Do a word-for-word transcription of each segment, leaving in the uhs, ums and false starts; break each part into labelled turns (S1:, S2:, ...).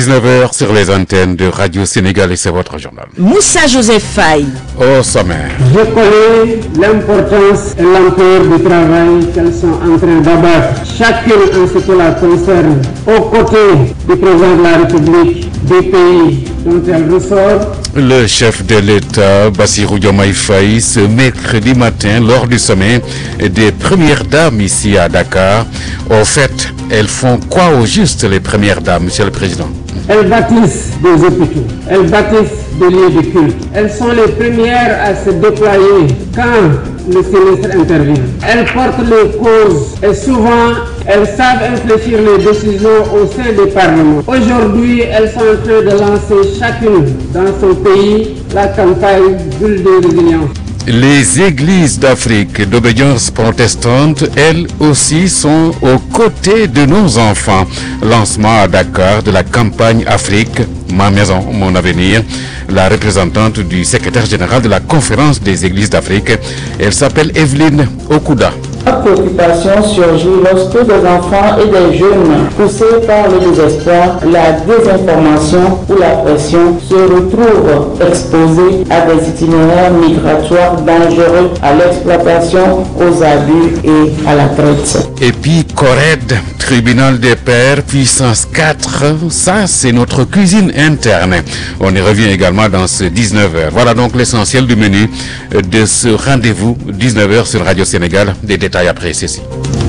S1: dix-neuf heures sur les antennes de Radio Sénégal et c'est votre journal.
S2: Moussa Joseph Faye.
S1: Au sommaire.
S3: Je connais l'importance et l'ampleur du travail qu'elles sont en train d'abattre, chacune en ce qui la concerne, aux côtés du président de la République, des pays dont elle ressort.
S1: Le chef de l'État, Bassirou Diomaye Faye, ce mercredi matin, lors du sommet des premières dames ici à Dakar. Au fait, elles font quoi au juste, les premières dames, Monsieur le Président?
S3: Elles bâtissent des hôpitaux, elles bâtissent des lieux de culte. Elles sont les premières à se déployer quand le sinistre intervient. Elles portent les causes et souvent elles savent infléchir les décisions au sein des parlements. Aujourd'hui, elles sont en train de lancer chacune dans son pays la campagne Bulle de résilience.
S1: Les églises d'Afrique d'obédience protestante, elles aussi, sont aux côtés de nos enfants. Lancement à Dakar de la campagne Afrique, ma maison, mon avenir. La représentante du secrétaire général de la conférence des églises d'Afrique, elle s'appelle Evelyne Okuda.
S4: La préoccupation surgit lorsque des enfants et des jeunes poussés par le désespoir, la désinformation ou la pression se retrouvent exposés à des itinéraires migratoires dangereux, à l'exploitation, aux abus et à la traite.
S1: Et puis Cored, tribunal des pairs, puissance quatre, ça c'est notre cuisine interne. On y revient également dans ce dix-neuf heures. Voilà donc l'essentiel du menu de ce rendez-vous dix-neuf heures sur Radio Sénégal. Des détails après ceci.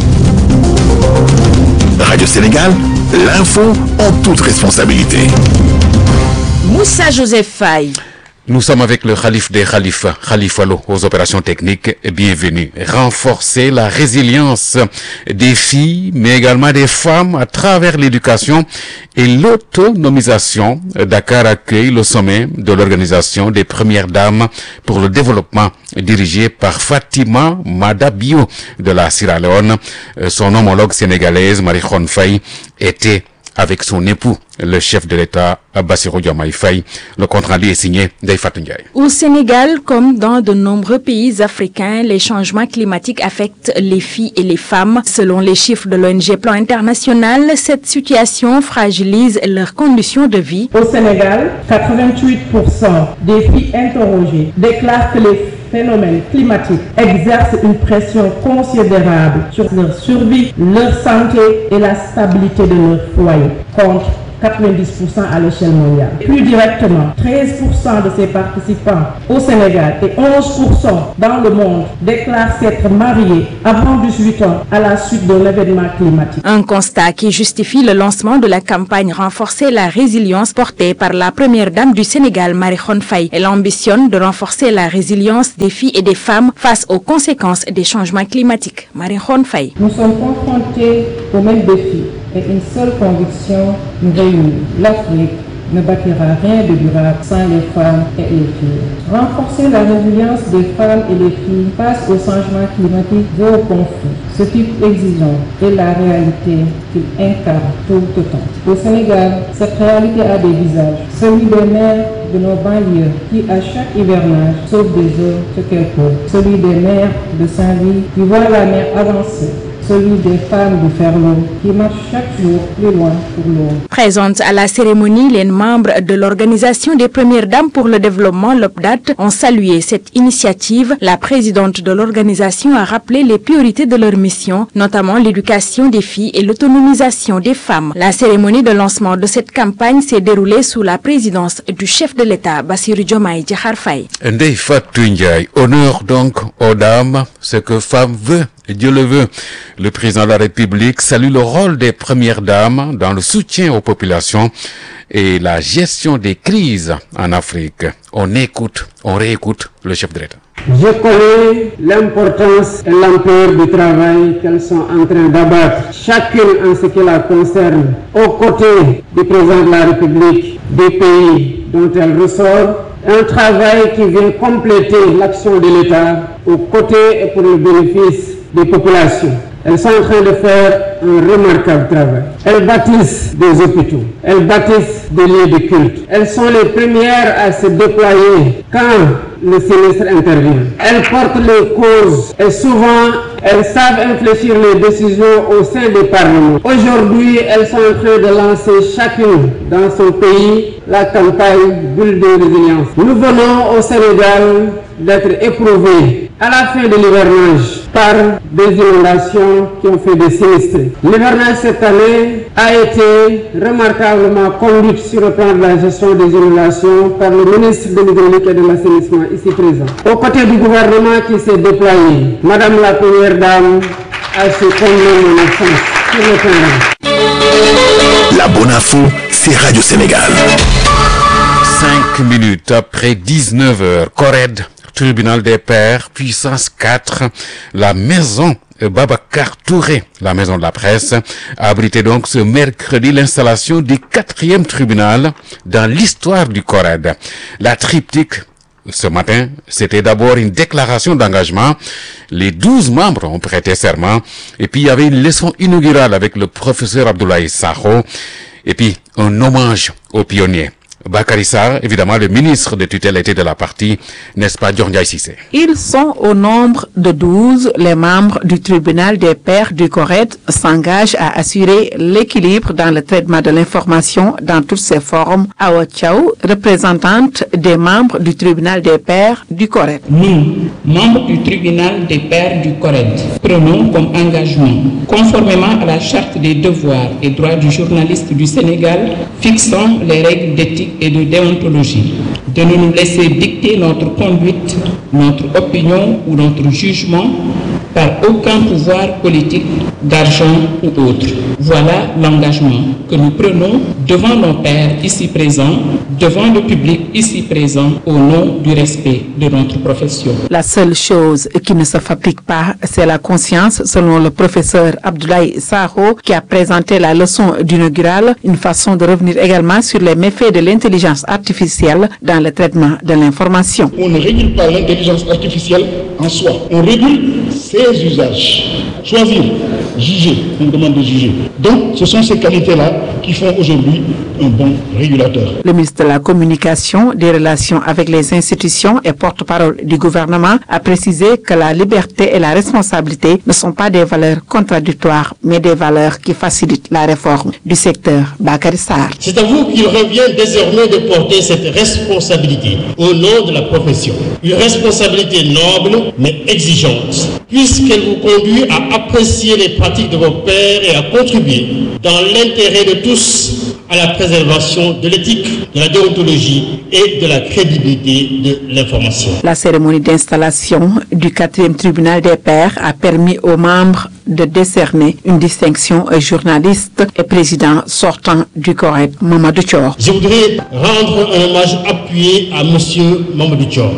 S5: Radio Sénégal, l'info en toute responsabilité.
S2: Moussa Joseph Faye.
S1: Nous sommes avec le Khalif des Khalifas, Khalifa Lo, aux opérations techniques. Bienvenue. Renforcer la résilience des filles, mais également des femmes à travers l'éducation et l'autonomisation. Dakar accueille le sommet de l'organisation des premières dames pour le développement dirigé par Fatima Madabio de la Sierra Leone. Son homologue sénégalaise, Marie-Khone Faye, était avec son époux, le chef de l'État, Bassirou Diomaye Faye. Le compte-rendu est signé d'Aïfatou Ndiaye.
S6: Au Sénégal, comme dans de nombreux pays africains, les changements climatiques affectent les filles et les femmes. Selon les chiffres de l'O N G Plan International, cette situation fragilise leurs conditions de vie.
S3: Au Sénégal, quatre-vingt-huit pour cent des filles interrogées déclarent que les phénomènes climatiques exercent une pression considérable sur leur survie, leur santé et la stabilité de leur foyer, contre quatre-vingt-dix pour cent à l'échelle mondiale. Plus directement, treize pour cent de ces participants au Sénégal et onze pour cent dans le monde déclarent s'être mariés avant dix-huit ans à la suite d'un événement climatique.
S6: Un constat qui justifie le lancement de la campagne Renforcer la résilience portée par la première dame du Sénégal, Marie-Khone Faye. Elle ambitionne de renforcer la résilience des filles et des femmes face aux conséquences des changements climatiques. Marie-Khone Faye.
S3: Nous sommes confrontés aux mêmes défis et une seule conviction nous réunit. L'Afrique ne bâtira rien de durable sans les femmes et les filles. Renforcer la résilience des femmes et des filles face au changement climatique et au conflit. Ce type exigeant est la réalité qu'il incarne tout autant. Au Sénégal, cette réalité a des visages. Celui des mères de nos banlieues qui, à chaque hivernage, sauvent des eaux ce qu'elles peuvent. Celui des mères de Saint-Louis qui voient la mer avancer. Celui des femmes du Ferlo qui marchent chaque jour plus loin pour l'eau.
S6: Présente à la cérémonie, les membres de l'Organisation des Premières Dames pour le Développement, l'O P D A T, ont salué cette initiative. La présidente de l'organisation a rappelé les priorités de leur mission, notamment l'éducation des filles et l'autonomisation des femmes. La cérémonie de lancement de cette campagne s'est déroulée sous la présidence du chef de l'État, Bassirou Diomaye Diakhar Faye.
S1: Ndeye-Fatou Ndiaye, honneur donc aux dames, ce que femme veut. Dieu le veut. Le président de la République salue le rôle des premières dames dans le soutien aux populations et la gestion des crises en Afrique. On écoute, on réécoute le chef de l'État.
S3: Je connais l'importance et l'ampleur du travail qu'elles sont en train d'abattre, chacune en ce qui la concerne, aux côtés du président de la République, des pays dont elle ressort. Un travail qui vient compléter l'action de l'État aux côtés et pour le bénéfice des populations. Elles sont en train de faire un remarquable travail. Elles bâtissent des hôpitaux, elles bâtissent des lieux de culte. Elles sont les premières à se déployer quand le sinistre intervient. Elles portent les causes et souvent
S7: elles savent infléchir les décisions au sein des parlements. Aujourd'hui, elles sont en train de lancer chacune dans son pays la campagne Bulle de résilience. Nous venons au Sénégal d'être éprouvés à la fin de l'hivernage par des inondations qui ont fait des sinistres. L'hivernage cette année a été remarquablement conduite sur le plan de la gestion des inondations par le ministre de l'Hydraulique et de l'Assainissement ici présent. Aux côtés du gouvernement qui s'est déployé, Madame la Première Dame a su combler mon absence sur le terrain.
S5: La bonne info, c'est Radio Sénégal.
S1: Cinq minutes après dix-neuf heures, Corrède, tribunal des pairs, puissance quatre, la maison Babacar Touré, la maison de la presse, a abrité donc ce mercredi l'installation du quatrième tribunal dans l'histoire du Corrède. La triptyque ce matin, c'était d'abord une déclaration d'engagement. Les douze membres ont prêté serment. Et puis, il y avait une leçon inaugurale avec le professeur Abdoulaye Sakho. Et puis, un hommage aux pionniers. Bakary Sarr, évidemment, le ministre de tutelle était de la partie, n'est-ce pas, Dior Ndiaye Cissé?
S8: Ils sont au nombre de douze. Les membres du tribunal des pairs du Corrède s'engagent à assurer l'équilibre dans le traitement de l'information dans toutes ses formes. Awa Thiaw, représentante des membres du tribunal des pairs du Corrède.
S9: Nous, membres du tribunal des pairs du Corrède, prenons comme engagement, conformément à la charte des devoirs et droits du journaliste du Sénégal, fixant les règles d'éthique et de déontologie, de ne nous laisser dicter notre conduite, notre opinion ou notre jugement par aucun pouvoir politique, d'argent ou autre. Voilà l'engagement que nous prenons devant nos pairs ici présents, devant le public ici présent, au nom du respect de notre profession.
S8: La seule chose qui ne se fabrique pas, c'est la conscience, selon le professeur Abdoulaye Sakho, qui a présenté la leçon d'inaugural, une façon de revenir également sur les méfaits de l'intelligence artificielle dans le traitement de l'information.
S10: On ne régule pas l'intelligence artificielle en soi, on régule ses usages. Choisir, juger, on demande de juger. Donc, ce sont ces qualités-là qui font aujourd'hui un bon régulateur.
S8: Le ministre de la Communication, des Relations avec les institutions et porte-parole du gouvernement a précisé que la liberté et la responsabilité ne sont pas des valeurs contradictoires, mais des valeurs qui facilitent la réforme du secteur. Bakary Sarr.
S11: C'est à vous qu'il revient désormais de porter cette responsabilité au nom de la profession. Une responsabilité noble mais exigeante, puisqu'elle vous conduit à apprécier les pratiques de vos pairs et à contribuer dans l'intérêt de tous à la préservation de l'éthique, de la déontologie et de la crédibilité de l'information.
S8: La cérémonie d'installation du quatrième tribunal des pairs a permis aux membres de décerner une distinction aux journalistes et président sortant du Corrède, Mamadou Thior.
S11: Je voudrais rendre un hommage appuyé à monsieur Mamadou Thior.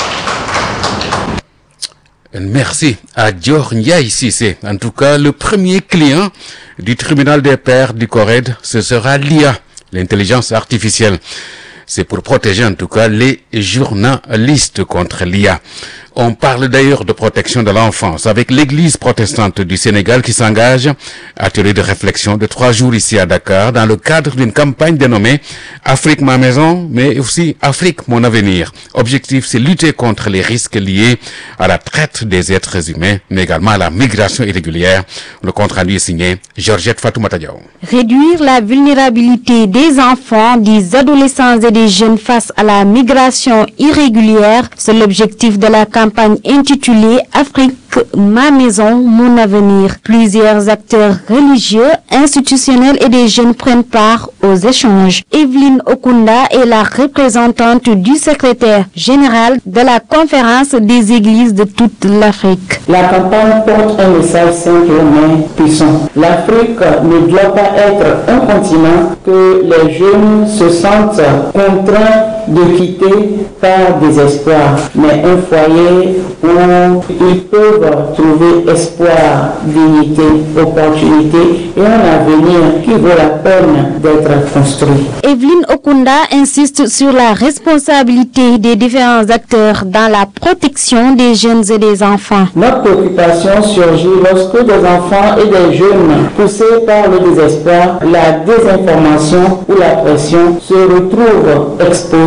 S1: Merci à Dior Ndiaye Cissé. En tout cas, le premier client du tribunal des pairs du Corrède, ce sera l'I A, l'intelligence artificielle. C'est pour protéger en tout cas les journalistes contre l'I A. On parle d'ailleurs de protection de l'enfance avec l'Église protestante du Sénégal qui s'engage à atelier de réflexion de trois jours ici à Dakar dans le cadre d'une campagne dénommée Afrique ma maison, mais aussi Afrique mon avenir. Objectif, c'est lutter contre les risques liés à la traite des êtres humains, mais également à la migration irrégulière. Le compte rendu est signé Georgette Fatoumata Diaw.
S12: Réduire la vulnérabilité des enfants, des adolescents et des jeunes face à la migration irrégulière, c'est l'objectif de la campagne campagne intitulée Afrique, ma maison, mon avenir. Plusieurs acteurs religieux, institutionnels et des jeunes prennent part aux échanges. Evelyne Okunda est la représentante du secrétaire général de la conférence des églises de toute l'Afrique.
S4: La campagne porte un message simple mais puissant. L'Afrique ne doit pas être un continent que les jeunes se sentent contraints de quitter par désespoir, mais un foyer où ils peuvent trouver espoir, dignité, opportunité et un avenir qui vaut la peine d'être construit.
S12: Evelyne Okunda insiste sur la responsabilité des différents acteurs dans la protection des jeunes et des enfants.
S4: Notre préoccupation surgit lorsque des enfants et des jeunes poussés par le désespoir, la désinformation ou la pression se retrouvent exposés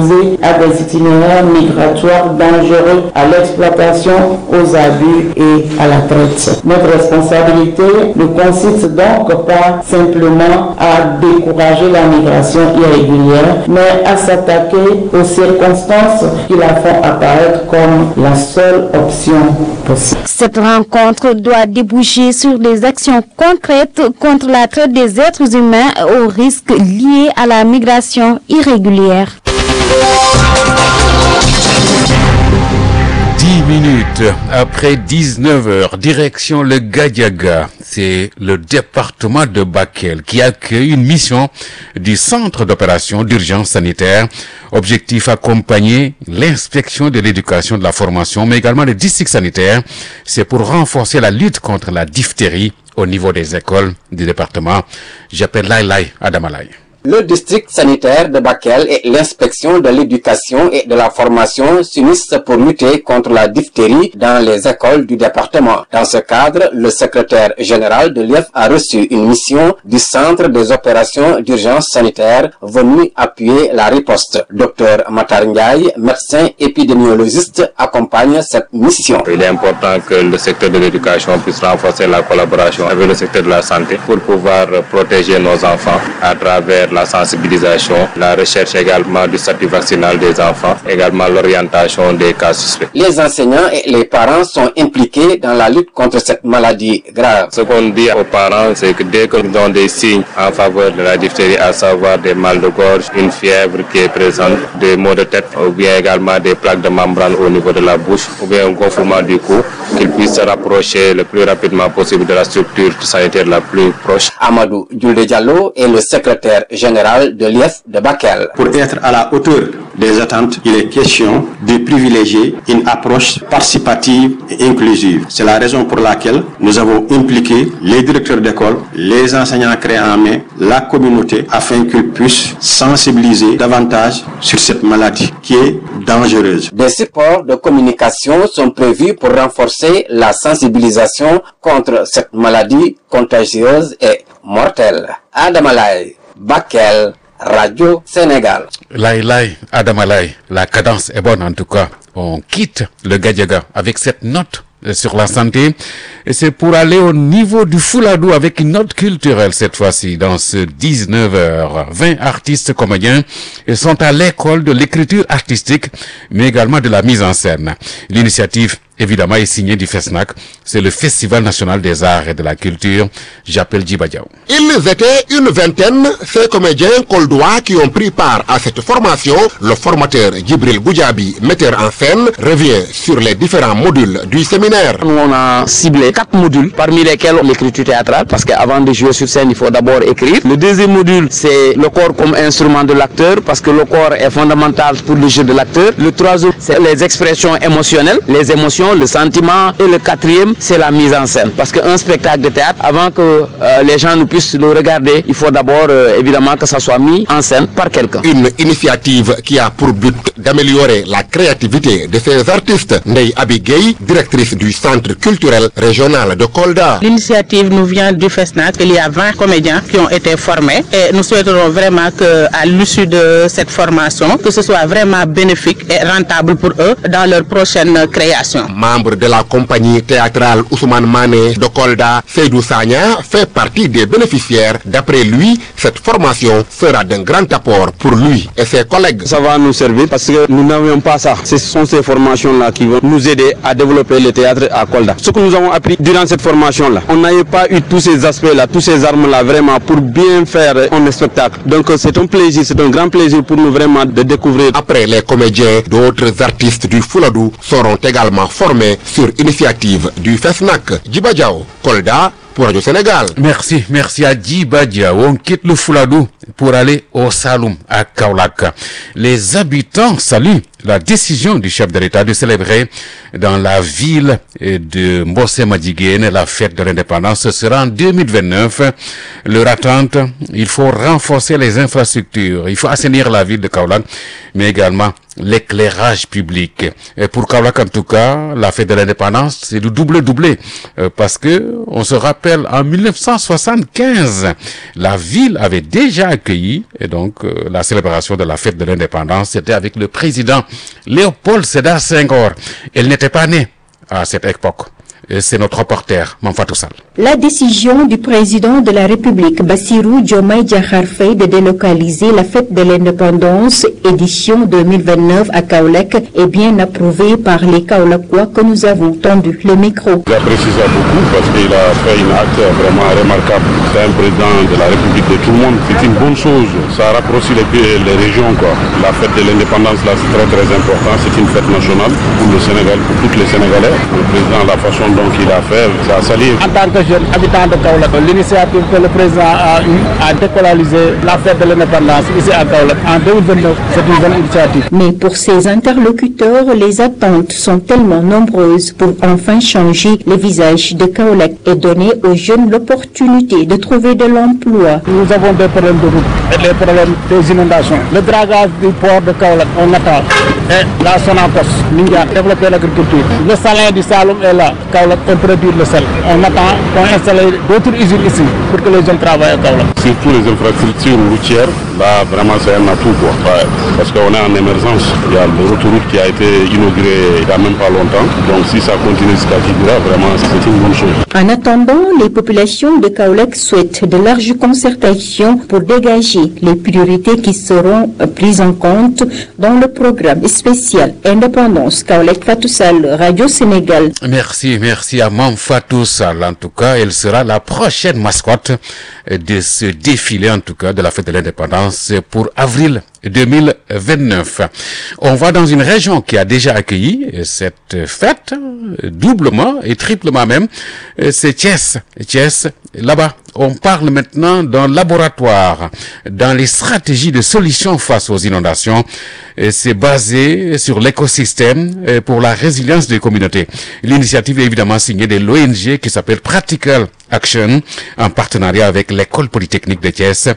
S4: exposés à des itinéraires migratoires dangereux, à l'exploitation, aux abus et à la traite. Notre responsabilité ne consiste donc pas simplement à décourager la migration irrégulière, mais à s'attaquer aux circonstances qui la font apparaître comme la seule option possible.
S12: Cette rencontre doit déboucher sur des actions concrètes contre la traite des êtres humains aux risques liés à la migration irrégulière.
S1: dix minutes après dix-neuf heures, direction le Gadiaga. C'est le département de Bakel qui accueille une mission du Centre d'opération d'urgence sanitaire. Objectif accompagner l'inspection de l'éducation, de la formation, mais également les districts sanitaires. C'est pour renforcer la lutte contre la diphtérie au niveau des écoles du département. J'appelle Laïlaï Adamalai.
S13: Le district sanitaire de Bakel et l'inspection de l'éducation et de la formation s'unissent pour lutter contre la diphtérie dans les écoles du département. Dans ce cadre, le secrétaire général de l'I E F a reçu une mission du Centre des opérations d'urgence sanitaire venu appuyer la riposte. Docteur Matar Ndiaye, médecin épidémiologiste, accompagne cette mission.
S14: Il est important que le secteur de l'éducation puisse renforcer la collaboration avec le secteur de la santé pour pouvoir protéger nos enfants à travers la sensibilisation, la recherche également du statut vaccinal des enfants, également l'orientation des cas suspects.
S13: Les enseignants et les parents sont impliqués dans la lutte contre cette maladie grave.
S14: Ce qu'on dit aux parents, c'est que dès qu'ils ont des signes en faveur de la diphtérie, à savoir des mal de gorge, une fièvre qui est présente, des maux de tête, ou bien également des plaques de membrane au niveau de la bouche, ou bien un gonflement du cou, qu'ils puissent se rapprocher le plus rapidement possible de la structure sanitaire la plus proche.
S13: Amadou Djoulde Diallo est le secrétaire général de l'I E F de Bakel.
S15: Pour être à la hauteur des attentes, il est question de privilégier une approche participative et inclusive. C'est la raison pour laquelle nous avons impliqué les directeurs d'école, les enseignants créés en main, la communauté, afin qu'ils puissent sensibiliser davantage sur cette maladie qui est dangereuse.
S13: Des supports de communication sont prévus pour renforcer la sensibilisation contre cette maladie contagieuse et mortelle. Adamalai, Bakel, Radio Sénégal.
S1: Laïlaï Adamalai, la cadence est bonne en tout cas. On quitte le Gadiaga avec cette note sur la santé et c'est pour aller au niveau du Fouladou avec une note culturelle cette fois-ci. Dans ce dix-neuf heures, vingt artistes comédiens sont à l'école de l'écriture artistique mais également de la mise en scène. L'initiative évidemment est signée du FESNAC, c'est le Festival national des arts et de la culture. J'appelle Djiba Diaw.
S16: Ils étaient une vingtaine, ces comédiens coldois qui ont pris part à cette formation. Le formateur Djibril Goudiaby, metteur en scène, revient sur les différents modules du séminaire.
S17: Nous on a ciblé quatre modules, parmi lesquels l'écriture théâtrale, parce qu'avant de jouer sur scène, il faut d'abord écrire. Le deuxième module, c'est le corps comme instrument de l'acteur, parce que le corps est fondamental pour le jeu de l'acteur. Le troisième, c'est les expressions émotionnelles, les émotions, le sentiment. Et le quatrième, c'est la mise en scène. Parce qu'un spectacle de théâtre, avant que euh, les gens ne puissent le regarder, il faut d'abord euh, évidemment que ça soit mis en scène par quelqu'un.
S16: Une initiative qui a pour but d'améliorer la créativité de ces artistes. Ndeye Abigay, directrice du Centre culturel régional de Kolda.
S18: L'initiative nous vient du FESNAC. Il y a vingt comédiens qui ont été formés et nous souhaiterons vraiment qu'à l'issue de cette formation, que ce soit vraiment bénéfique et rentable pour eux dans leur prochaine création.
S16: Membre de la compagnie théâtrale Ousmane Mané de Kolda, Seydou Sagna fait partie des bénéficiaires. D'après lui, cette formation sera d'un grand apport pour lui et ses collègues.
S17: Ça va nous servir parce que nous n'avions pas ça. Ce sont ces formations-là qui vont nous aider à développer le théâtre à Kolda. Ce que nous avons appris durant cette formation-là, on n'avait pas eu tous ces aspects-là, tous ces armes-là vraiment pour bien faire un spectacle. Donc c'est un plaisir, c'est un grand plaisir pour nous vraiment de découvrir.
S16: Après les comédiens, d'autres artistes du Fouladou seront également formés sur initiative du FESNAC. Djiba Diaw, Kolda, pour Radio Sénégal.
S1: Merci, merci à Djiba Diaw. On quitte le Fouladou pour aller au Saloum, à Kaolack. Les habitants saluent la décision du chef de l'État de célébrer dans la ville de Mbossé-Madjiguène la fête de l'indépendance. Ce sera en deux mille vingt-neuf. Leur attente, il faut renforcer les infrastructures, il faut assainir la ville de Kaolack, mais également l'éclairage public. Et pour Kaolack, en tout cas, la fête de l'indépendance, c'est du double-doublé, euh, parce que on se rappelle, en mille neuf cent soixante-quinze, la ville avait déjà accueilli, et donc, euh, la célébration de la fête de l'indépendance, c'était avec le président Léopold Sédar Senghor. Elle n'était pas née à cette époque. Et c'est notre reporter, Mamfatou Sall.
S19: La décision du président de la République, Bassirou Diomaye Diakhar Faye, de délocaliser la fête de l'indépendance édition deux mille vingt-neuf à Kaolack est bien approuvée par les Kaolackois que nous avons tendu le micro.
S20: J'apprécie ça beaucoup parce qu'il a fait une acte vraiment remarquable. C'est un président de la République de tout le monde. C'est une bonne chose. Ça rapproche les, les régions, quoi. La fête de l'indépendance, là, c'est très très important. C'est une fête nationale pour le Sénégal, pour tous les Sénégalais. Le président, la façon donc il a fait, ça salit.
S21: En tant que jeune habitant de Kaolack, l'initiative que le président a eue à décoloniser la fête de l'indépendance ici à Kaolack en deux mille vingt-neuf, c'est une bonne initiative.
S19: Mais pour ses interlocuteurs, les attentes sont tellement nombreuses pour enfin changer le visage de Kaolack et donner aux jeunes l'opportunité de trouver de l'emploi.
S21: Nous avons des problèmes de route et des problèmes des inondations. Le dragage du port de Kaolack, on attend. Et la Sonacos, Linguère, développer l'agriculture. Le salin du Saloum est là. Kaolack, on produit le sel. On attend qu'on installe d'autres usines ici pour que les jeunes travaillent à Kaolack.
S20: Surtout les infrastructures routières, là vraiment c'est un atout quoi. Ouais, parce qu'on est en émergence. Il y a l'autoroute qui a été inaugurée il n'y a même pas longtemps. Donc si ça continue jusqu'à Kidira, vraiment c'est une bonne chose.
S19: En attendant, les populations de Kaolack souhaitent de larges concertations pour dégager les priorités qui seront prises en compte dans le programme spécial Indépendance. Kaolack, Fatou Sall, Radio Sénégal.
S1: Merci, merci à Mamfatou Sall. En tout cas, elle sera la prochaine mascotte de ce défilé, en tout cas, de la fête de l'indépendance pour avril deux mille vingt-neuf. On va dans une région qui a déjà accueilli cette fête, doublement et triplement même, c'est Thiès. Thiès, là-bas, on parle maintenant d'un laboratoire dans les stratégies de solutions face aux inondations. C'est basé sur l'écosystème pour la résilience des communautés. L'initiative est évidemment signée de l'O N G qui s'appelle Practical Action en partenariat avec l'école polytechnique de Thiès.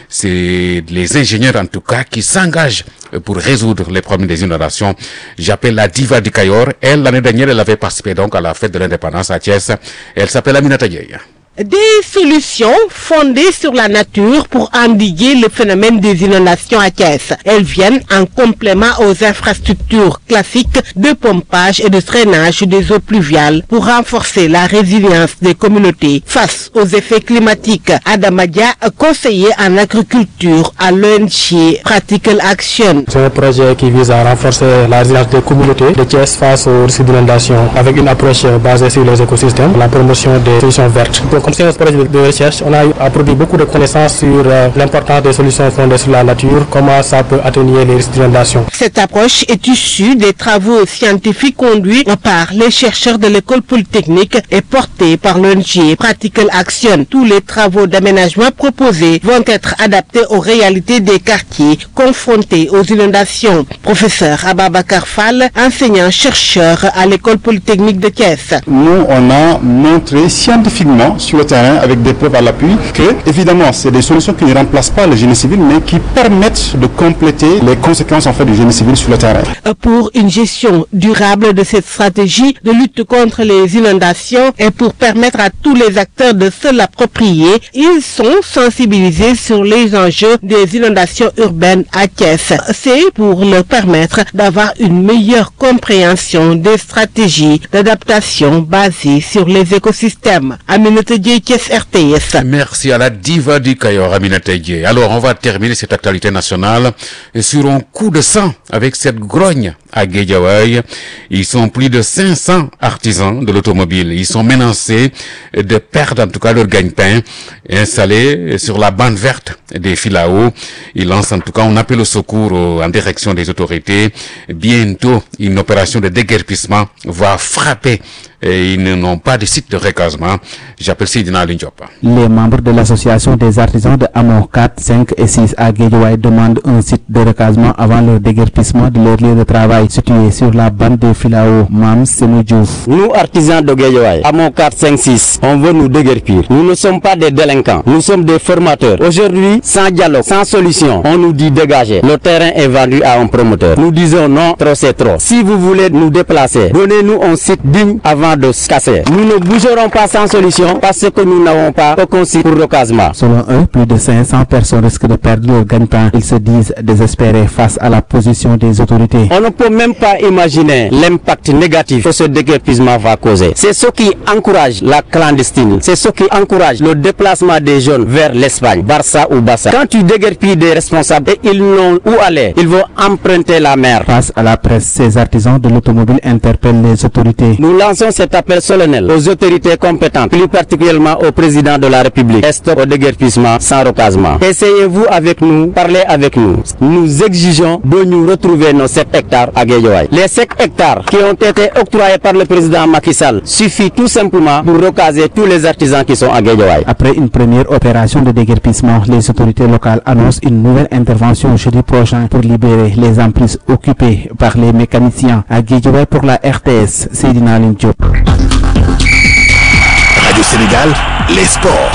S1: C'est les ingénieurs en tout cas qui s'engagent pour résoudre les problèmes des inondations. J'appelle la diva du Cayor. Elle, l'année dernière, elle avait participé donc à la fête de l'indépendance à Thiès. Elle s'appelle Aminata Dieye.
S22: Des solutions fondées sur la nature pour endiguer le phénomène des inondations à Thiès. Elles viennent en complément aux infrastructures classiques de pompage et de drainage des eaux pluviales pour renforcer la résilience des communautés face aux effets climatiques. Adamadia, conseiller en agriculture à l'O N G Practical Action.
S21: C'est un projet qui vise à renforcer la résilience des communautés de Thiès face aux risques d'inondation avec une approche basée sur les écosystèmes, la promotion des solutions vertes. Donc, comme c'est un projet de recherche, on a, a produit beaucoup de connaissances sur euh, l'importance des solutions fondées sur la nature, comment ça peut atténuer les risques d'inondation.
S22: Cette approche est issue des travaux scientifiques conduits par les chercheurs de l'école polytechnique et portés par l'O N G Practical Action. Tous les travaux d'aménagement proposés vont être adaptés aux réalités des quartiers confrontés aux inondations. Professeur Ababakar Fall, enseignant-chercheur à l'école polytechnique de Thiès.
S23: Nous, on a montré scientifiquement sur le terrain avec des preuves à l'appui que, évidemment, c'est des solutions qui ne remplacent pas le génie civil, mais qui permettent de compléter les conséquences en fait du génie civil sur le terrain.
S22: Pour une gestion durable de cette stratégie de lutte contre les inondations et pour permettre à tous les acteurs de se l'approprier, ils sont sensibilisés sur les enjeux des inondations urbaines à Thiès. C'est pour leur permettre d'avoir une meilleure compréhension des stratégies d'adaptation basées sur les écosystèmes. Aminata Dieye, Thiès, R T S.
S1: Merci à la diva du Cayor, Aminata Dieye. Alors, on va terminer cette actualité nationale sur un coup de sang avec cette grogne à Guédiawaye. Ils sont plus de cinq cents artisans de l'automobile. Ils sont menacés de perdre en tout cas leur gagne-pain installés sur la bande verte des fils à eau. Ils lancent en tout cas un appel au secours en direction des autorités. Bientôt, une opération de déguerpissement va frapper et ils n'ont pas de site de recasement. J'appelle Sidina Lindiop.
S2: Les membres de l'association des artisans de Hamon quatre, cinq et six à Guédiawaye demandent un site de recasement avant le déguerpissement de leur lieu de travail situé sur la bande de Filao, Mam Semidjouf.
S17: Nous, artisans de Guédiawaye, Hamon quatre, cinq, six, on veut nous déguerpir. Nous ne sommes pas des délinquants, nous sommes des formateurs. Aujourd'hui, sans dialogue, sans solution, on nous dit dégager. Le terrain est vendu à un promoteur. Nous disons non, trop c'est trop. Si vous voulez nous déplacer, donnez-nous un site digne avant de se casser. Nous ne bougerons pas sans solution parce que nous n'avons pas aucun site pour recasement.
S2: Selon eux, plus de cinq cents personnes risquent de perdre leur gagne-pain. Ils se disent désespérés face à la position des autorités.
S17: On ne peut même pas imaginer l'impact négatif que ce déguerpissement va causer. C'est ce qui encourage la clandestine. C'est ce qui encourage le déplacement des jeunes vers l'Espagne, Barça ou Bassa. Quand tu déguerpilles des responsables et ils n'ont où aller, ils vont emprunter la mer.
S2: Face à la presse, ces artisans de l'automobile interpellent les autorités.
S17: Nous lançons cet appel solennel aux autorités compétentes, plus particulièrement au président de la République. Stop au déguerpissement sans recasement. Essayez-vous avec nous, parlez avec nous. Nous exigeons de nous retrouver nos sept hectares à Guédiawaye. Les sept hectares qui ont été octroyés par le président Macky Sall suffit tout simplement pour recaser tous les artisans qui sont à Guédiawaye.
S2: Après une première opération de déguerpissement, les autorités locales annoncent une nouvelle intervention jeudi prochain pour libérer les emprises occupées par les mécaniciens. À Guédiawaye pour la R T S, Seydina Aline Diop.
S5: Radio Sénégal, les sports.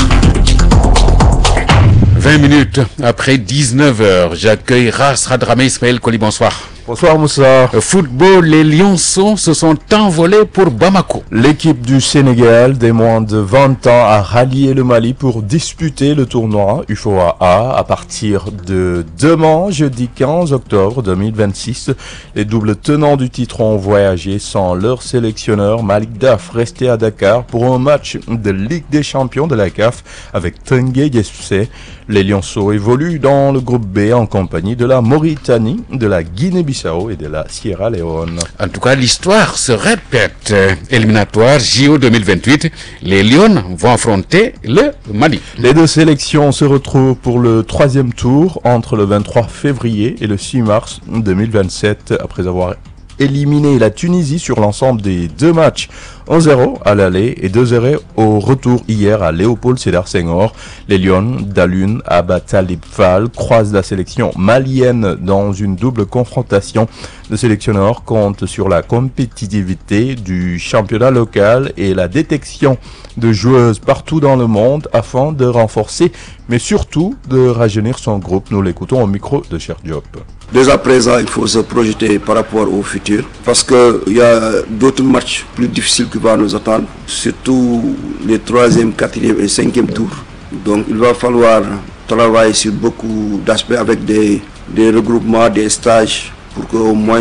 S1: vingt minutes après dix-neuf heures, j'accueille Ras Radramé Ismaël Koli, bonsoir.
S3: Bonsoir Moussa.
S1: Football, les Lionceaux se sont envolés pour Bamako.
S3: L'équipe du Sénégal des moins de vingt ans a rallié le Mali pour disputer le tournoi U F O A A à partir de demain, jeudi quinze octobre deux mille vingt-six. Les doubles tenants du titre ont voyagé sans leur sélectionneur Malik Daf, resté à Dakar pour un match de Ligue des Champions de la C A F avec Teungueth F C. Les Lionceaux évoluent dans le groupe B en compagnie de la Mauritanie, de la Guinée-Bissau et de la Sierra Leone.
S1: En tout cas, l'histoire se répète. Éliminatoire J O deux mille vingt-huit, les Lions vont affronter le Mali.
S3: Les deux sélections se retrouvent pour le troisième tour entre le vingt-trois février et le six mars deux mille vingt-sept après avoir éliminé la Tunisie sur l'ensemble des deux matchs. un zéro à l'aller et deux zéro au retour hier à Léopold Sédar Senghor. Les Lions d'Alun Abba Talib Fall croisent la sélection malienne dans une double confrontation. Le sélectionneur compte sur la compétitivité du championnat local et la détection de joueuses partout dans le monde afin de renforcer, mais surtout de rajeunir son groupe. Nous l'écoutons au micro de Cheikh Diop.
S6: Dès à présent, il faut se projeter par rapport au futur parce qu'il y a d'autres matchs plus difficiles qui vont nous attendre, surtout les troisième, quatrième et cinquième tours. Donc il va falloir travailler sur beaucoup d'aspects avec des, des regroupements, des stages pour qu'au moins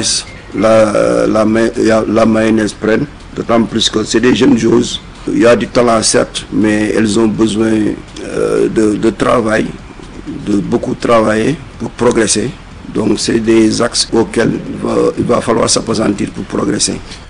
S6: la, la, la, la mayonnaise prenne. D'autant plus que c'est des jeunes joueuses. Il y a du talent certes, mais elles ont besoin euh, de, de travail, de beaucoup travailler pour progresser. Donc c'est des axes auxquels il va, il va falloir s'appesantir pour progresser.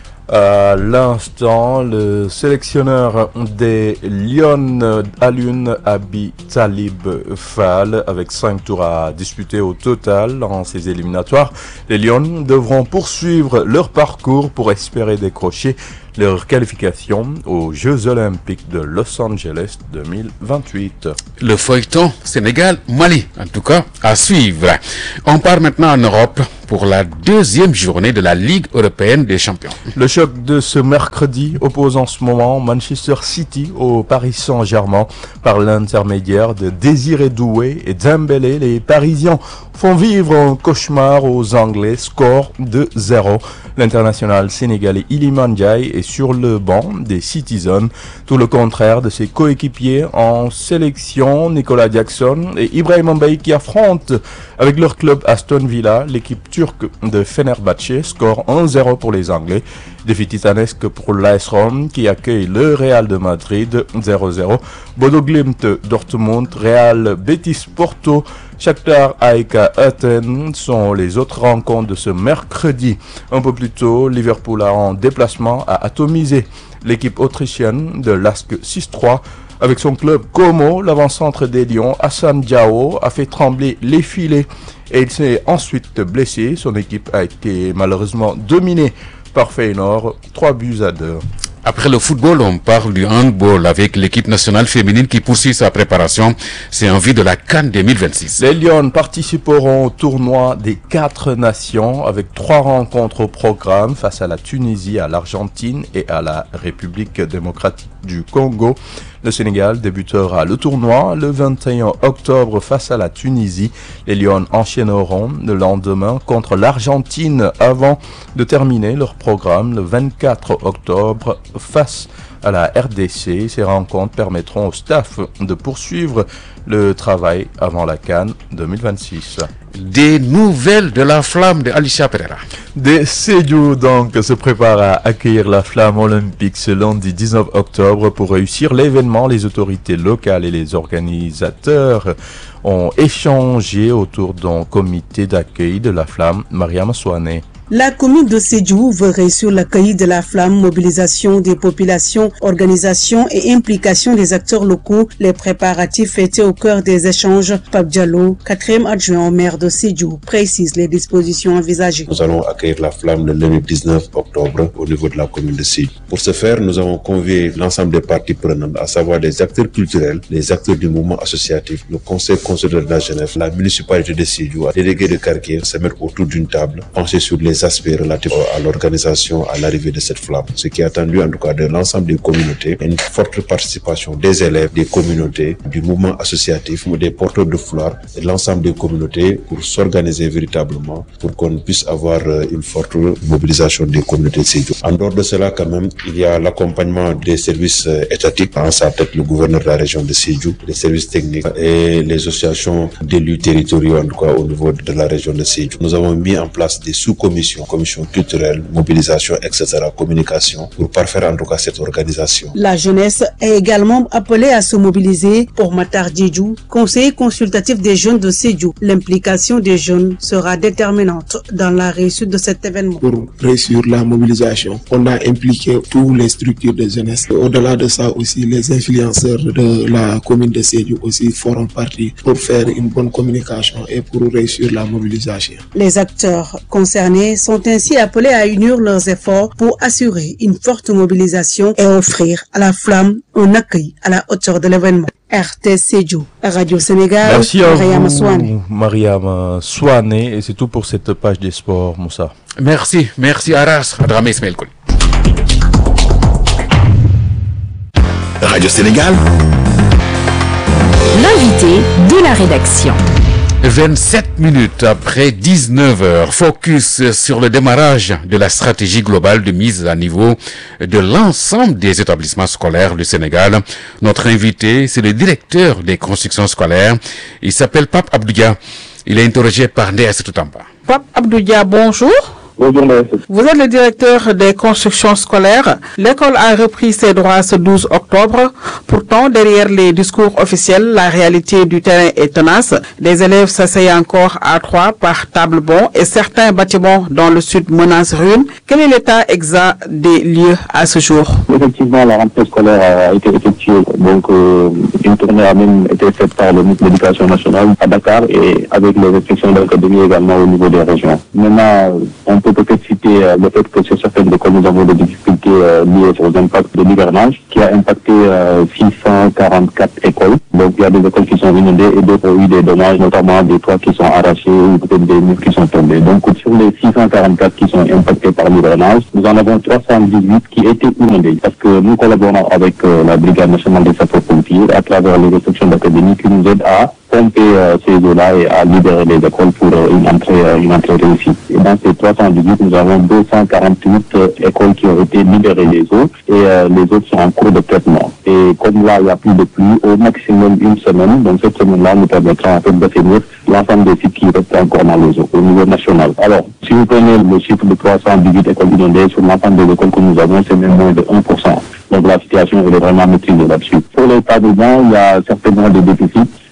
S3: À l'instant, le sélectionneur des Lions Alun Abi Talib Fall, avec cinq tours à disputer au total en ces éliminatoires, les Lions devront poursuivre leur parcours pour espérer décrocher leur qualification aux Jeux Olympiques de Los Angeles deux mille vingt-huit.
S1: Le feuilleton Sénégal-Mali, en tout cas, à suivre. On part maintenant en Europe pour la deuxième journée de la Ligue européenne des champions.
S3: Le choc de ce mercredi oppose en ce moment Manchester City au Paris Saint-Germain par l'intermédiaire de Désiré Doué et Dembélé. Les Parisiens font vivre un cauchemar aux Anglais, score de zéro. L'international sénégalais Iliman Ndiaye est sur le banc des Citizens, tout le contraire de ses coéquipiers en sélection, Nicolas Jackson et Ibrahim Mbaye qui affrontent avec leur club Aston Villa l'équipe turque de Fenerbahçe, score un zéro pour les Anglais. Défi titanesque pour l'A S Rome qui accueille le Real de Madrid, zéro zéro. Bodo Glimt, Dortmund, Real Betis Porto, Shakhtar A E K Athènes sont les autres rencontres de ce mercredi. Un peu plus tôt, Liverpool a en déplacement à atomiser l'équipe autrichienne de l'A S K six trois. Avec son club Como, l'avant-centre des Lions, Hassan Diao, a fait trembler les filets et il s'est ensuite blessé. Son équipe a été malheureusement dominée par Feyenoord, trois buts à deux.
S1: Après le football, on parle du handball avec l'équipe nationale féminine qui poursuit sa préparation. C'est en vue de la CAN deux mille vingt-six.
S3: Les Lions participeront au tournoi des quatre nations avec trois rencontres au programme face à la Tunisie, à l'Argentine et à la République démocratique du Congo. Le Sénégal débutera le tournoi le vingt et un octobre face à la Tunisie. Les Lions enchaîneront le lendemain contre l'Argentine avant de terminer leur programme le vingt-quatre octobre face à la R D C. Ces rencontres permettront au staff de poursuivre le travail avant la CAN deux mille vingt-six.
S1: Des nouvelles de la flamme de Alicia Pereira.
S3: Des Sédhiou donc se prépare à accueillir la flamme olympique ce lundi dix-neuf octobre. Pour réussir l'événement, les autorités locales et les organisateurs ont échangé autour d'un comité d'accueil de la flamme. Mariam Souane.
S7: La commune de Sédhiou veut réussir l'accueil de la flamme, mobilisation des populations, organisation et implication des acteurs locaux. Les préparatifs étaient au cœur des échanges. Pape Diallo, quatrième adjoint au maire de Sédhiou, précise les dispositions envisagées.
S9: Nous allons accueillir la flamme le lundi dix-neuf octobre au niveau de la commune de Sédhiou. Pour ce faire, nous avons convié l'ensemble des parties prenantes, à savoir les acteurs culturels, les acteurs du mouvement associatif, le conseil consulaire de la jeunesse, la municipalité de Sédhiou, les délégués de quartier, se mettre autour d'une table, pencher sur les aspects relatifs à l'organisation, à l'arrivée de cette flamme. Ce qui est attendu en tout cas de l'ensemble des communautés, une forte participation des élèves, des communautés, du mouvement associatif, des porteurs de foulard et de l'ensemble des communautés pour s'organiser véritablement, pour qu'on puisse avoir une forte mobilisation des communautés de Sédhiou. En dehors de cela, quand même, il y a l'accompagnement des services étatiques, en sa tête le gouverneur de la région de Sédhiou, les services techniques et les associations d'élus territoriaux, en tout cas au niveau de la région de Sédhiou. Nous avons mis en place des sous-commissions, commission culturelle, mobilisation, et cetera, communication, pour parfaire en tout cas cette organisation.
S7: La jeunesse est également appelée à se mobiliser. Pour Matar Djedjou, conseiller consultatif des jeunes de Sédhiou, l'implication des jeunes sera déterminante dans la réussite de cet événement.
S10: Pour réussir la mobilisation, on a impliqué toutes les structures de jeunesse. Au-delà de ça aussi, les influenceurs de la commune de Sédhiou aussi feront partie pour faire une bonne communication et pour réussir la mobilisation.
S7: Les acteurs concernés sont ainsi appelés à unir leurs efforts pour assurer une forte mobilisation et offrir à la flamme un accueil à la hauteur de l'événement. R T Sédhiou, Radio Sénégal.
S3: Merci à
S7: Mariam
S3: vous,
S7: Souane.
S3: Mariam Souane. Et c'est tout pour cette page des sports, Moussa.
S1: Merci, merci Aras, Adramé Ismaël Kouli.
S5: Radio Sénégal.
S24: L'invité de la rédaction.
S1: vingt-sept minutes après dix-neuf heures, focus sur le démarrage de la stratégie globale de mise à niveau de l'ensemble des établissements scolaires du Sénégal. Notre invité, c'est le directeur des constructions scolaires. Il s'appelle Pape Abdoudia. Il est interrogé par Ndéa Toutamba.
S8: Pape Abdoudia, bonjour.
S25: Bonjour,
S8: vous êtes le directeur des constructions scolaires. L'école a repris ses droits ce douze octobre. Pourtant, derrière les discours officiels, la réalité du terrain est tenace. Les élèves s'asseyent encore à trois par table bon et certains bâtiments dans le sud menacent ruine. Quel est l'état exact des lieux à ce jour?
S25: Effectivement, la rentrée scolaire a été effectuée. Donc, euh, une tournée a même été faite par le ministre de l'Éducation nationale à Dakar et avec les restrictions de l'académie également au niveau des régions. Maintenant, on peut peut-être citer euh, le fait que sur certaines écoles, nous avons des difficultés euh, liées aux impacts de l'hivernage qui a impacté euh, six cent quarante-quatre écoles. Donc, il y a des écoles qui sont inondées et d'autres ont eu des dommages, notamment des toits qui sont arrachés ou peut-être des murs qui sont tombés. Donc, sur les six cent quarante-quatre qui sont impactés par l'hivernage, nous en avons trois cent dix-huit qui étaient inondés parce que nous collaborons avec euh, la Brigade nationale des sapeurs-pompiers à travers les restrictions d'académie qui nous aident à pomper euh, ces eaux-là et à libérer les écoles pour euh, une entrée euh, une entrée réussie. Et dans ces trois cent dix-huit, nous avons deux cent quarante-huit euh, écoles qui ont été libérées des eaux et euh, les autres sont en cours de traitement. Et comme là, il n'y a plus de pluie, au maximum une semaine, donc cette semaine-là nous permettra en fait d'assainir l'ensemble des sites qui restent encore dans les eaux au niveau national. Alors, si vous prenez le chiffre de trois cent dix-huit écoles inondées sur l'ensemble des écoles que nous avons, c'est même moins de un pour cent. Donc la situation elle est vraiment maîtrisée là-dessus. Pour les établissements, il y a certainement des déficits.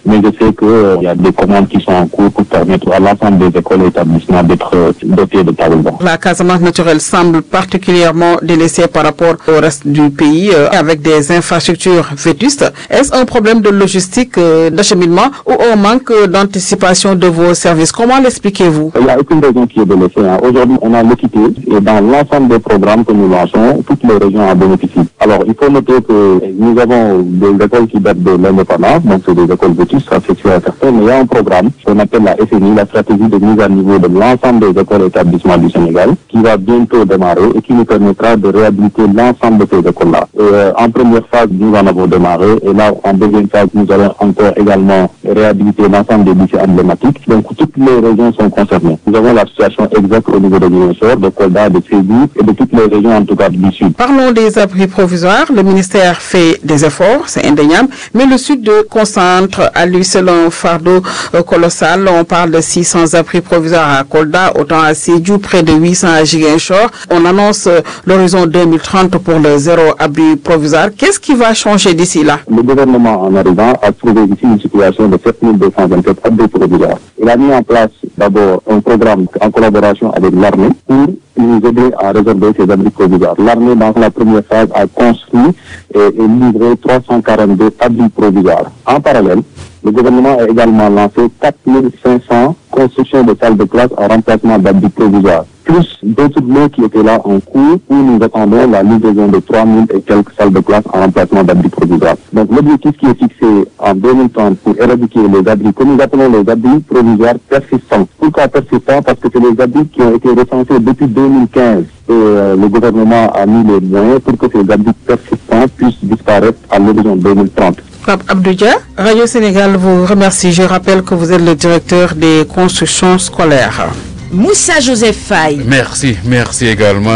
S25: Mais je sais qu'il euh, y a des commandes qui sont en cours pour permettre à l'ensemble des écoles et établissements d'être euh, dotés de tables bancs.
S8: La Casamance naturelle semble particulièrement délaissée par rapport au reste du pays, euh, avec des infrastructures vétustes. Est-ce un problème de logistique, euh, d'acheminement ou un manque d'anticipation de vos services? Comment l'expliquez-vous?
S25: Il n'y a aucune raison qui est délaissée. Hein. Aujourd'hui, on a l'équité et dans l'ensemble des programmes que nous lançons, toutes les régions en bénéficient. Alors, il faut noter que nous avons des écoles qui datent de l'indépendance, donc c'est des écoles vétustes, ça c'est sûr et certain, mais il y a un programme qu'on appelle la F N I, la stratégie de mise à niveau de l'ensemble des écoles et établissements du Sénégal, qui va bientôt démarrer et qui nous permettra de réhabiliter l'ensemble de ces écoles-là. Et, euh, en première phase, nous en avons démarré, et là, en deuxième phase, nous allons encore également réhabiliter l'ensemble des lycées emblématiques. Donc, toutes les régions sont concernées. Nous avons la situation exacte au niveau de Guinée-Bissau, de Kolda, de Sédhiou et de toutes les régions, en tout cas du Sud.
S8: Parlons des abris provisoires. Le ministère fait des efforts, c'est indéniable, mais le Sud concentre à lui seul un fardeau euh, colossal. On parle de six cents abris provisoires à Kolda, autant à Sédhiou, près de huit cents à Ziguinchor. On annonce euh, l'horizon deux mille trente pour le zéro abri provisoire. Qu'est-ce qui va changer d'ici là?
S25: Le gouvernement, en arrivant, a trouvé ici une situation de sept mille deux cent vingt-sept abris provisoires. Il a mis en place d'abord un programme en collaboration avec l'armée pour nous aider à résorber ces abris provisoires. L'armée, dans la première phase, a construit et, et livré trois cent quarante-deux abris provisoires. En parallèle, le gouvernement a également lancé quatre mille cinq cents constructions de salles de classe en remplacement d'abris provisoires, plus d'autres lots qui étaient là en cours où nous attendons la livraison de trois mille et quelques salles de classe en remplacement d'abris provisoires. Donc l'objectif qui est fixé en deux mille trente pour éradiquer les abris, que nous appelons les abris provisoires persistants. Pourquoi persistants? Parce que c'est les abris qui ont été recensés depuis deux mille quinze. Et euh, le gouvernement a mis les moyens pour que ces abris persistants puissent disparaître à l'horizon deux mille trente.
S8: Pape Abdoudia, Radio Sénégal vous remercie. Je rappelle que vous êtes le directeur des constructions scolaires.
S4: Moussa Joseph Faye.
S1: Merci, merci également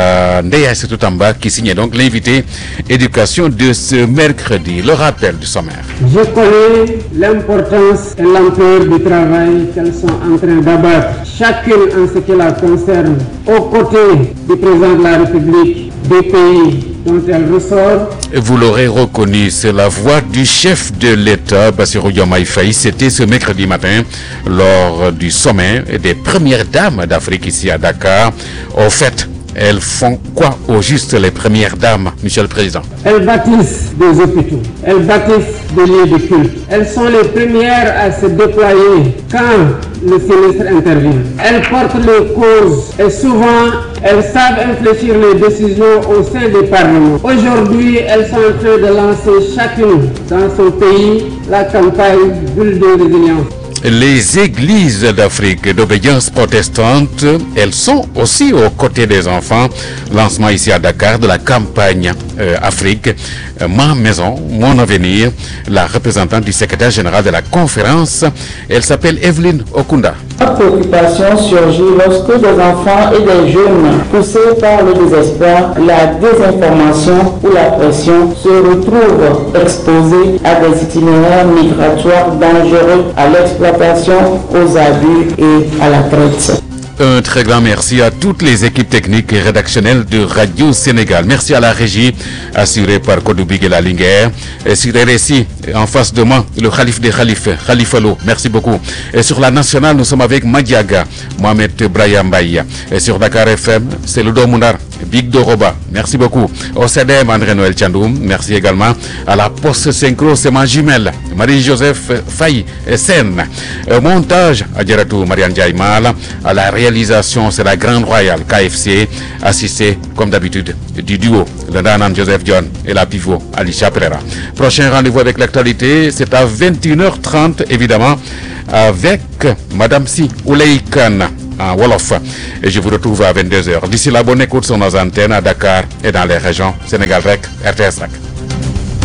S1: à Ndeya Setutamba qui signe donc l'invité éducation de ce mercredi. Le rappel du sommaire.
S11: Je connais l'importance et l'ampleur du travail qu'elles sont en train d'abattre, chacune en ce qui la concerne, aux côtés du président de la République, des pays dont elle ressort.
S1: Vous l'aurez reconnu, c'est la voix du chef de l'État, Bassirou Diomaye Faye. C'était ce mercredi matin lors du sommet des premières dames d'Afrique ici à Dakar. Au fait, elles font quoi au juste les premières dames, Monsieur le Président?
S11: Elles bâtissent des hôpitaux, elles bâtissent des lieux de culte. Elles sont les premières à se déployer quand le sinistre intervient. Elles portent les causes et souvent elles savent infléchir les décisions au sein des parlements. Aujourd'hui, elles sont en train de lancer chacune dans son pays la campagne Bulle de résilience.
S1: Les églises d'Afrique d'obédience protestante, elles sont aussi aux côtés des enfants. Lancement ici à Dakar de la campagne euh, Afrique, euh, Ma Maison, Mon Avenir. La représentante du secrétaire général de la conférence, elle s'appelle Evelyne Okunda.
S12: La préoccupation surgit lorsque des enfants et des jeunes, poussés par le désespoir, la désinformation ou la pression, se retrouvent exposés à des itinéraires migratoires dangereux, à l'exploitation, aux abus et à la traite.
S1: Un très grand merci à toutes les équipes techniques et rédactionnelles de Radio Sénégal. Merci à la régie assurée par Kodoubi Guelalinguer. Et sur R S I, en face de moi, le Khalif des Khalifes, Khalifa Lo. Merci beaucoup. Et sur la nationale, nous sommes avec Madiaga, Mohamed Brahim Baye. Et sur Dakar F M, c'est le Domounar, Big Doroba. Merci beaucoup. Au C D M, André Noël Tchandoum. Merci également à la Poste Synchro, c'est ma jumelle, Marie-Joseph Faye et Sen. Au montage, Adjaratou Marianne Diaïmal. À la réalisation, c'est la Grande Royale K F C, assistée comme d'habitude du duo, le Danan Joseph John et la pivot Alicia Pereira. Prochain rendez-vous avec l'actualité, c'est à vingt et une heures trente évidemment avec Madame Si Ouley Khan en Wolof. Et je vous retrouve à vingt-deux heures. D'ici là, bonne écoute sur nos antennes à Dakar et dans les régions Sénégal R T S.